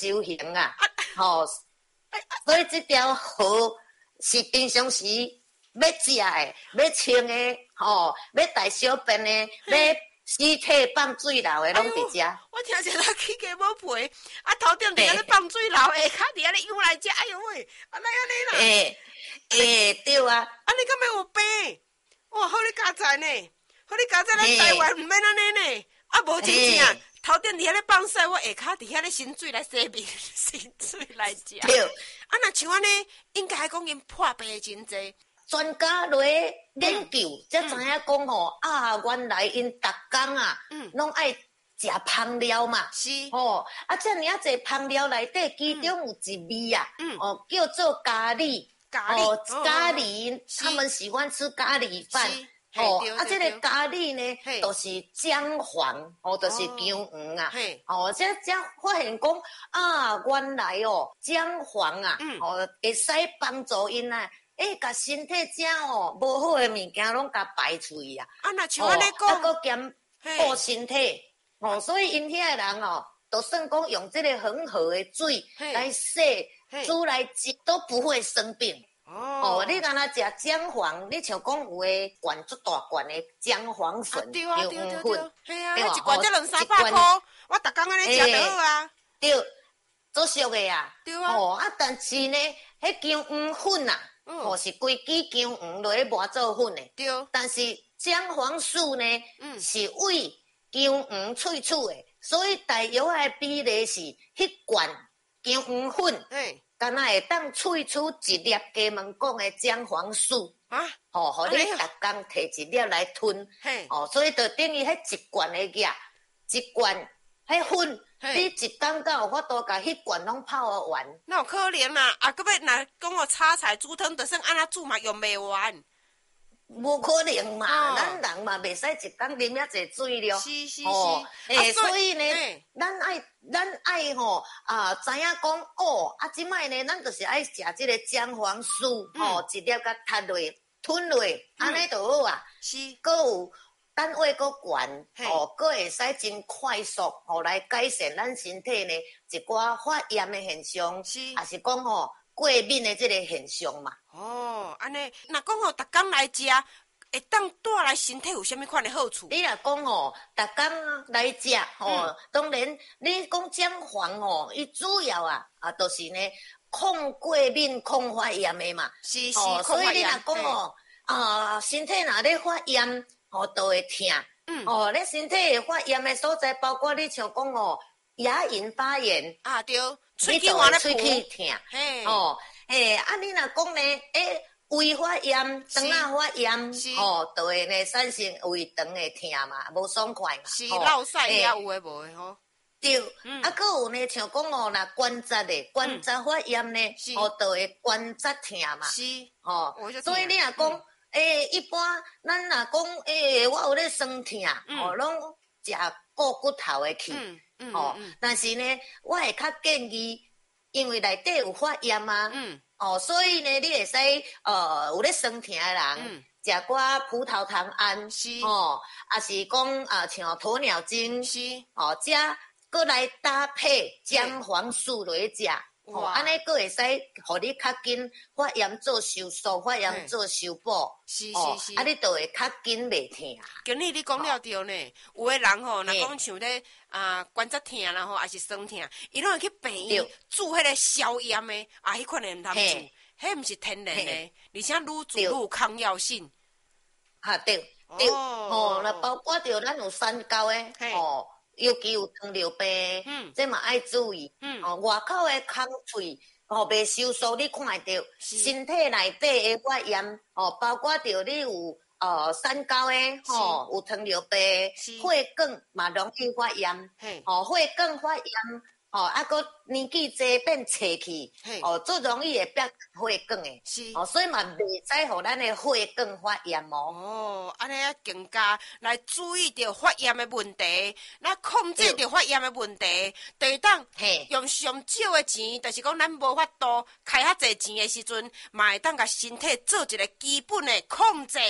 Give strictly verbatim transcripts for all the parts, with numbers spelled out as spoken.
修行啊，吼、所以这条河是平常时要食的、要穿的、吼、要大小便的、要尸体放水流的，拢伫遮。 我听见他起价无赔，啊头顶伫遐咧放水流，下骹伫遐咧游来食，哎呦喂，啊来安尼啦。 诶诶，对啊， 啊你敢要有病？哇，好你加载呢，好你加载咱台湾毋免安尼呢，啊无真正。头顶伫遐咧放水，我下骹伫遐咧洗水来洗面，洗水来食。 对，啊若像安尼，应该讲因破病真济。 专家落研究，才知影讲吼啊，原来因逐工啊，拢爱食香料嘛。 是。 哦，啊，遮尔啊侪香料内底，其中有一味啊，哦，叫做咖喱。 咖喱。 哦，咖喱，他们喜欢吃咖喱饭。哦，啊，这个咖喱呢，都是姜黄，哦，都是姜黄啊。哦，这这发现讲啊，原来哦，姜黄啊，哦，会使帮助因啊，诶，甲身体正哦，无好的物件拢甲排出去啊。 啊，那像安尼讲， 啊，搁兼顾身体，哦，所以因遐人哦，就算讲用这个很好的水来洗，煮来吃都不会生病。哦，你敢若食姜黄，你像讲有诶罐足大罐诶姜黄粉、姜黄粉， 系啊，一罐才两三百箍，我逐工安尼食就好啊。 对，足俗诶啊。 对啊。 哦，啊，但是呢，迄姜黄粉啊，哦是规支姜黄落去磨做粉诶。 对。 但是姜黄素呢，是为姜黄萃取诶，所以大约诶比例是迄罐姜黄粉。敢若会当萃取一粒加问讲的姜黄素啊，哦，互你逐工摕一粒来吞，哦，所以就等于迄一罐的药，一罐迄粉，你一工才有法度甲迄罐拢泡完。 那有可能啊，啊，搁要若讲我炒菜煮汤，就算安怎煮嘛用袂完。 无可能嘛，咱人嘛袂使一工啉遐济水了。 是是是。 哦，诶，所以呢，咱爱咱爱吼啊，知影讲哦，啊，即摆呢，咱就是爱食即个姜黄素，吼，一粒甲吞落，吞落，安尼就好啊。 是。 搁有单位搁悬，哦，搁会使真快速，吼来改善咱身体呢一寡发炎的现象，是，也是讲吼过敏的即个现象嘛。 哦，安尼，若讲吼，逐工来食，会当带来身体有啥物款的好处？ 你若讲吼，逐工来食吼，当然你讲姜黄吼，伊主要啊啊，就是呢抗过敏、抗发炎的嘛。 是是， 所以你若讲吼啊，身体若咧发炎，吼都会痛。嗯。哦，你身体会发炎的所在，包括你像讲吼牙龈发炎啊，对， 喙齿换咧喙齿痛。嘿。哦。嘿，啊，你若讲呢？诶，胃发炎、肠仔发炎，吼，就会呢产生胃肠的痛嘛，无爽快嘛。 是落屎也有诶无诶吼。 对，啊，搁有呢，像讲哦，若关节的关节发炎呢，吼，就会关节痛嘛。 是， 吼，所以你若讲，诶，一般咱若讲，诶，我有咧酸痛，吼，拢食固骨头的去，吼，但是呢，我会较建议。因为内底有发炎啊，嗯，哦，所以呢，你会使呃有咧酸痛的人，食寡葡萄糖胺，是，哦，也是讲啊像鸵鸟精，是，哦，遮搁来搭配姜黄素落去食，哦，安尼搁会使互你较紧发炎做收缩，发炎做修补， 是是是， 啊，你就会较紧袂痛。 今日你讲了对呢，有诶人吼，若讲像咧啊关节痛啦吼，还是酸痛，伊拢会去病院煮迄个消炎诶，啊，迄款诶毋通煮，迄毋是天然诶，而且愈煮愈有抗药性。 哈对对，哦，那包括着咱有三高诶，哦。尤其有糖尿病，嗯，这嘛爱注意。嗯，哦，外口的空喙，哦，袂收缩，你看会到身体内底的发炎，哦，包括着你有呃三高的，吼，有糖尿病，血管嘛容易发炎，哦，血管发炎。哦，啊，搁年纪济变脆去，哦，最容易会变血管诶，是，哦，所以嘛袂使互咱诶血管发炎哦。 哦，安尼啊，更加来注意着发炎诶问题，那控制着发炎诶问题，就会当用上少诶钱，就是讲咱无法度开遐济钱诶时阵，嘛会当甲身体做一个基本诶控制。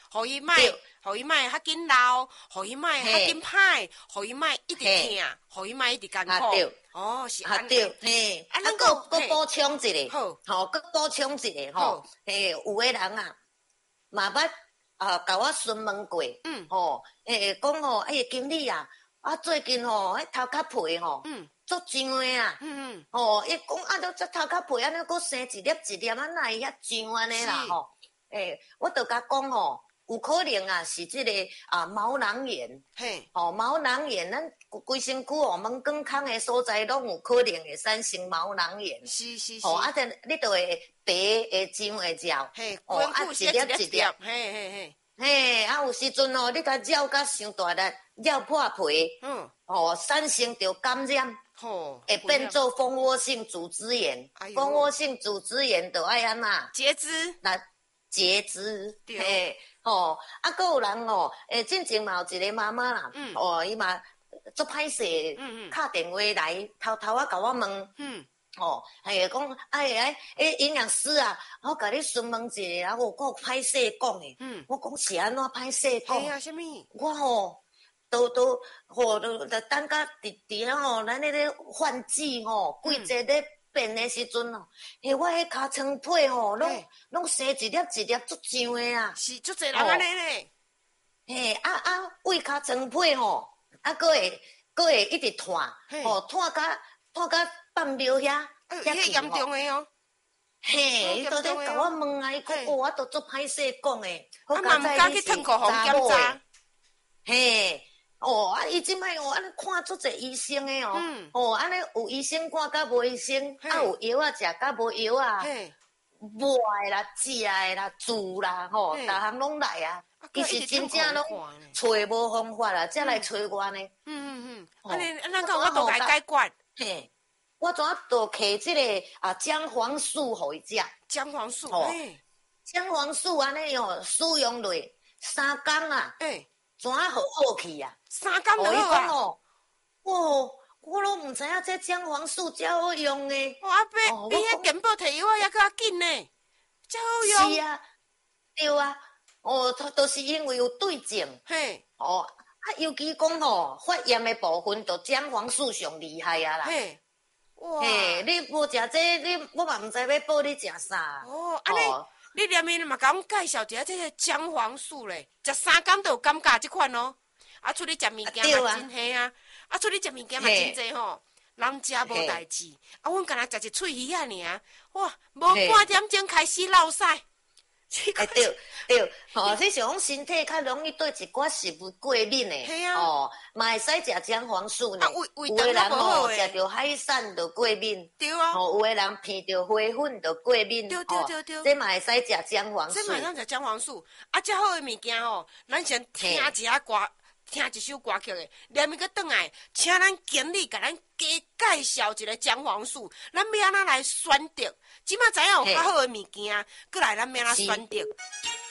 互伊莫，互伊莫较紧老，互伊莫较紧歹，互伊莫一直疼，互伊莫一直艰苦。哦，是安尼。 嘿，啊，咱搁搁补充一个，好，吼，搁补充一个吼，嘿，有个人啊，嘛捌啊，甲我询问过，嗯，吼，诶，讲吼，哎，经理啊，啊，最近吼，迄头壳皮吼，嗯，足痒的啊，嗯嗯，吼，伊讲啊，都这头壳皮安尼，搁生一粒一粒，啊，哪会遐痒安尼啦，吼，诶，我著甲讲吼。有可能啊，是即个啊毛囊炎，嘿，哦毛囊炎，咱规身躯哦门肛腔的所在，拢有可能会产生毛囊炎。是是是。哦，啊，then你就会白会痒会绕，嘿，哦啊一粒一粒，嘿嘿嘿，嘿啊有时阵哦，你甲绕甲伤大力，绕破皮，嗯，哦产生着感染，哦，会变做蜂窝性组织炎。蜂窝性组织炎就爱安那？ 截肢。 那截肢，嘿。吼，啊，佫有人吼，诶，进前嘛有一个妈妈啦，嗯、哦，伊嘛足歹势，嗯嗯，敲电话来，偷偷啊甲我问，嗯，哦，嘿，讲，哎哎，诶，营养师啊，我甲你询问一下，啊，我我歹势讲诶，嗯，我讲是安怎歹势讲？ 哎呀，什么？ 我吼，都都，吼，都都等甲伫伫遐吼，咱迄个换季吼，季节咧。变的时阵哦，嘿，我迄尻川皮吼，拢拢生一粒一粒足痒的啊， 是足侪人安尼咧。 嘿，啊啊，为尻川皮吼，啊，佫会佫会一直炭，吼，炭甲炭甲半庙遐， 遐严重的哦。 嘿，伊都咧甲我问啊，伊讲哦，我都足歹势讲诶， 啊，嘛毋敢去烫口红检查。 嘿。哦，啊，伊即摆哦，安尼看足侪医生诶哦，嗯、哦，安尼有医生看甲无医生，啊有药啊食甲无药啊，抹诶啦、食诶啦、煮啦，吼，逐项拢来啊。伊是真正拢找无方法啦，才来找我呢。嗯嗯嗯，安尼咱讲我都来解决。 嘿，我怎都摕即个啊姜黄素互伊食。 姜黄素， 嘿，姜黄素安尼哦，使用落三工啊。诶。怎啊好好去啊？ 三工就好啊！ 哦，哦，我拢唔知影这姜黄素真好用诶。 哦，阿伯，你迄健保摕药啊，还较紧呢，真好用。 是啊，对啊，哦，都是因为有对症。嘿，哦，啊，尤其讲吼，发炎的部分，就姜黄素上厉害啊啦。嘿，哇，嘿，你无食这，你我嘛唔知要补你食啥。 哦，安尼。你连面嘛，甲阮介绍一下这个姜黄素咧，食三工都有感觉即款哦。啊，出去食物件嘛真系啊，啊，出去食物件嘛真济吼，人食无代志。啊，阮干那食一喙鱼啊尔，哇，无半点钟开始落屎。 哎对对，吼，这是讲身体较容易对一寡食物过敏诶，哦，嘛会使食姜黄素呢。有的人吼食着海产就过敏，对啊，吼有的人闻着花粉就过敏，对对对对，这嘛会使食姜黄素。 这嘛会使食姜黄素，啊，遮好诶物件吼，咱先听一下歌，听一首歌曲诶，连咪个转来，请咱经理甲咱加介绍一个姜黄素，咱要安怎来选择？即马知影有较好诶物件，过来咱要安怎选择？